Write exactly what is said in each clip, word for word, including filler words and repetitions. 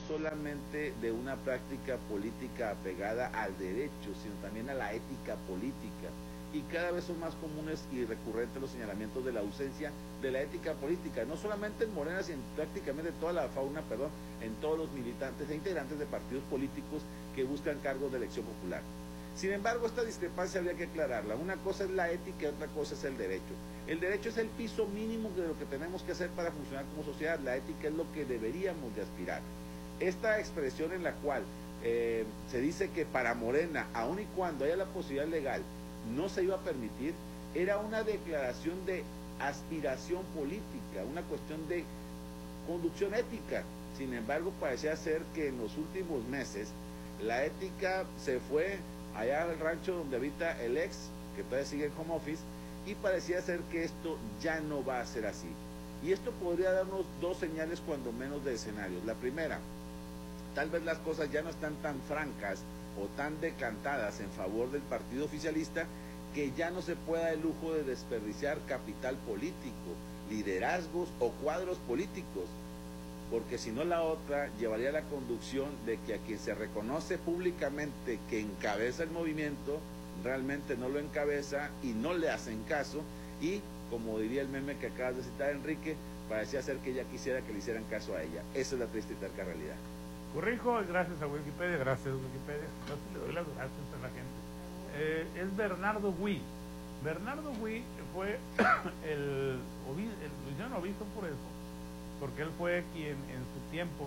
solamente de una práctica política apegada al derecho, sino también a la ética política. Y cada vez son más comunes y recurrentes los señalamientos de la ausencia de la ética política, no solamente en Morena, sino en prácticamente toda la fauna, perdón, en todos los militantes e integrantes de partidos políticos que buscan cargos de elección popular. Sin embargo, esta discrepancia habría que aclararla. Una cosa es la ética y otra cosa es el derecho. El derecho es el piso mínimo de lo que tenemos que hacer para funcionar como sociedad. La ética es lo que deberíamos de aspirar. Esta expresión en la cual eh, se dice que para Morena, aun y cuando haya la posibilidad legal, no se iba a permitir, era una declaración de aspiración política, una cuestión de conducción ética. Sin embargo, parecía ser que en los últimos meses la ética se fue allá al rancho donde habita el ex, que todavía sigue en home office, y parecía ser que esto ya no va a ser así. Y esto podría darnos dos señales cuando menos de escenarios. La primera, tal vez las cosas ya no están tan francas o tan decantadas en favor del partido oficialista, que ya no se pueda el lujo de desperdiciar capital político, liderazgos o cuadros políticos, porque si no la otra llevaría a la conducción de que a quien se reconoce públicamente que encabeza el movimiento, realmente no lo encabeza y no le hacen caso, y como diría el meme que acabas de citar, Enrique, parecía ser que ella quisiera que le hicieran caso a ella. Esa es la triste y terca realidad. Corrijo, gracias a Wikipedia, gracias Wikipedia, yo sí le doy las gracias a la gente. Eh, es Bernardo Gui. Bernardo Gui fue el, el, lo hicieron obispo por eso, porque él fue quien en su tiempo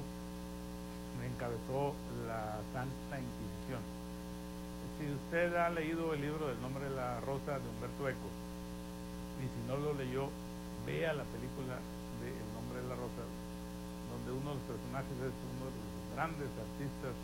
encabezó la Santa Inquisición. Si usted ha leído el libro del Nombre de la Rosa de Humberto Eco, y si no lo leyó, vea la película de El Nombre de la Rosa, donde uno de los personajes es uno de los grandes artistas